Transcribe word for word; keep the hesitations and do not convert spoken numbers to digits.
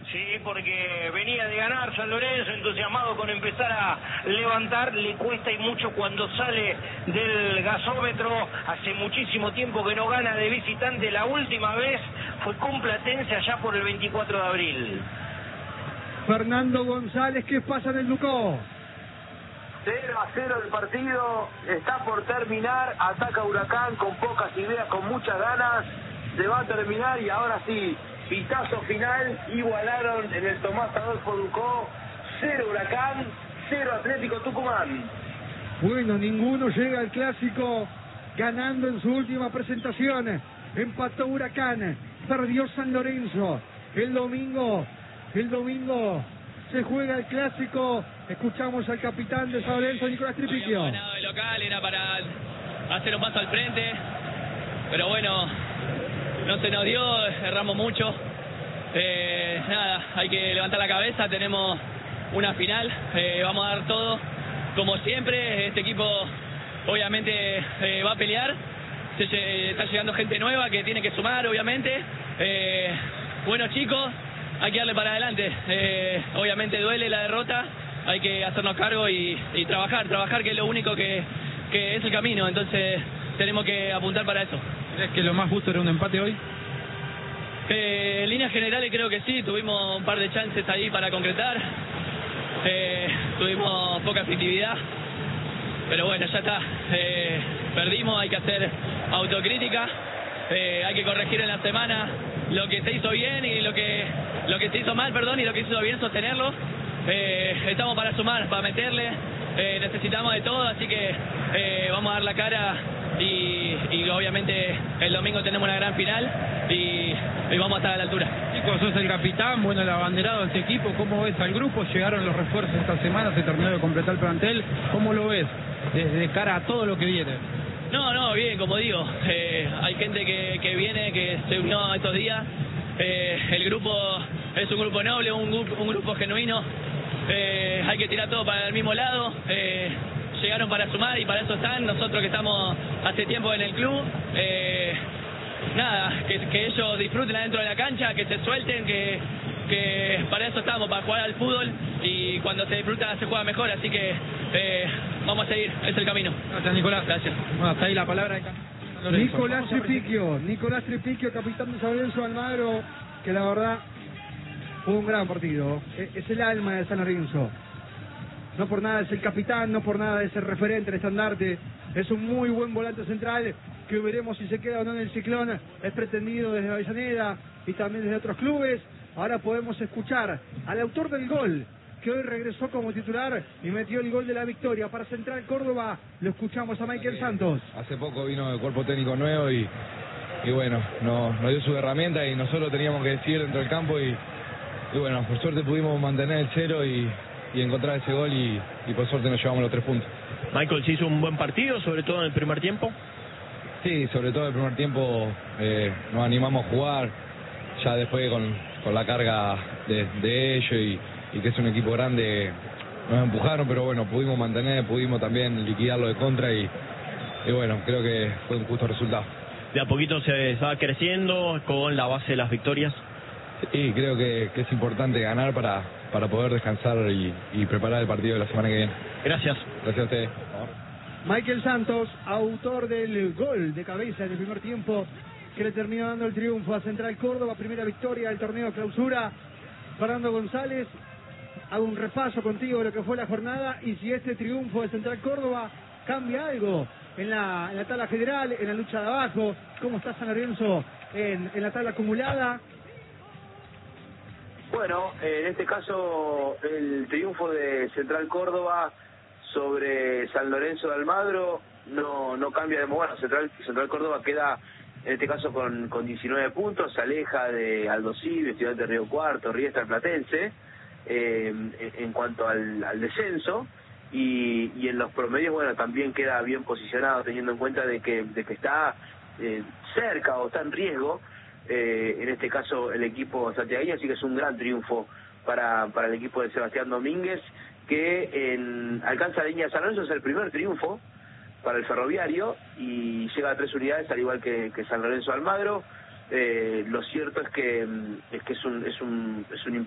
Sí, porque venía de ganar San Lorenzo, entusiasmado con empezar a levantar, le cuesta y mucho cuando sale del gasómetro. Hace muchísimo tiempo que no gana de visitante, la última vez fue con Platense allá por el veinticuatro de abril. Fernando González, ¿qué pasa en el Ducó? cero a cero el partido, está por terminar, ataca Huracán con pocas ideas, con muchas ganas, se va a terminar y ahora sí, pitazo final, igualaron en el Tomás Adolfo Ducó, cero Huracán, cero Atlético Tucumán. Bueno, ninguno llega al clásico ganando en su última presentación, empató Huracán, perdió San Lorenzo, el domingo, el domingo se juega el clásico. Escuchamos al capitán de San Lorenzo, Nicolás Tripiquio. Habíamos ganado de local, era para hacer un paso al frente, pero bueno, no se nos dio, erramos mucho. Eh, nada, hay que levantar la cabeza, tenemos una final, eh, vamos a dar todo, como siempre. Este equipo obviamente eh, va a pelear, se, se, está llegando gente nueva que tiene que sumar, obviamente. Eh, bueno chicos, hay que darle para adelante, eh, obviamente duele la derrota, hay que hacernos cargo y, y trabajar, trabajar que es lo único que, que es el camino, entonces tenemos que apuntar para eso. ¿Crees que lo más justo era un empate hoy? Eh, en líneas generales creo que sí, tuvimos un par de chances ahí para concretar, eh, tuvimos poca efectividad, pero bueno, ya está, eh, perdimos, hay que hacer autocrítica, eh, hay que corregir en la semana lo que se hizo bien y lo que lo que se hizo mal, perdón, y lo que se hizo bien, sostenerlo. Eh, estamos para sumar, para meterle, eh, necesitamos de todo, así que eh, vamos a dar la cara y, y obviamente el domingo tenemos una gran final y, y vamos a estar a la altura. Chicos, sos el capitán, bueno, el abanderado de este equipo, ¿cómo ves al grupo? Llegaron los refuerzos esta semana, se terminó de completar el plantel, ¿cómo lo ves desde cara a todo lo que viene? No, no, bien, como digo, eh, hay gente que, que viene, que se unió estos días, eh, el grupo es un grupo noble, un, un grupo genuino, eh, hay que tirar todo para el mismo lado, eh, llegaron para sumar y para eso están, nosotros que estamos hace tiempo en el club, eh, nada, que, que ellos disfruten adentro de la cancha, que se suelten, que, que para eso estamos, para jugar al fútbol y cuando se disfruta se juega mejor, así que eh, vamos a seguir, es el camino. Gracias Nicolás. Gracias. Bueno, hasta ahí la palabra de Lorenzo. Nicolás Tripiquio, Nicolás Tripiquio, capitán de San Lorenzo Almagro, que la verdad fue un gran partido, es el alma de San Lorenzo. No por nada es el capitán, no por nada es el referente, el estandarte. Es un muy buen volante central que veremos si se queda o no en el Ciclón. Es pretendido desde Avellaneda y también desde otros clubes. Ahora podemos escuchar al autor del gol, que hoy regresó como titular y metió el gol de la victoria para Central Córdoba. Lo escuchamos a Michael Santos. Hace poco vino el cuerpo técnico nuevo y, y bueno, nos, nos dio su herramienta y nosotros teníamos que decidir dentro del campo y, y bueno, por suerte pudimos mantener el cero y, y encontrar ese gol y, y por suerte nos llevamos los tres puntos. Michael, ¿se hizo un buen partido, sobre todo en el primer tiempo? Sí, sobre todo el primer tiempo eh, nos animamos a jugar, ya después con, con la carga de, de ellos y, y que es un equipo grande, nos empujaron, pero bueno, pudimos mantener, pudimos también liquidarlo de contra y, y bueno, creo que fue un justo resultado. De a poquito se va creciendo con la base de las victorias. Sí, creo que, que es importante ganar para, para poder descansar y, y preparar el partido de la semana que viene. Gracias. Gracias a ustedes. Michael Santos, autor del gol de cabeza en el primer tiempo, que le terminó dando el triunfo a Central Córdoba, primera victoria del torneo clausura. Fernando González, hago un repaso contigo de lo que fue la jornada y si este triunfo de Central Córdoba cambia algo en la, en la tabla general, en la lucha de abajo. ¿Cómo está San Lorenzo en, en la tabla acumulada? Bueno, en este caso el triunfo de Central Córdoba sobre San Lorenzo de Almagro no no cambia de modo. Bueno, Central, Central Córdoba queda en este caso con, con diecinueve puntos, se aleja de Aldo Civi, Estudiantes de Río Cuarto, Riestra, Platense, eh, en, en cuanto al, al descenso, y, y en los promedios, bueno, también queda bien posicionado, teniendo en cuenta de que, de que está eh, cerca o está en riesgo, eh, en este caso el equipo santiagueño, así que es un gran triunfo para, para el equipo de Sebastián Domínguez, que en, alcanza la línea de San Lorenzo, es el primer triunfo para el Ferroviario y llega a tres unidades al igual que, que San Lorenzo Almagro. Eh, lo cierto es que es que es un es un es un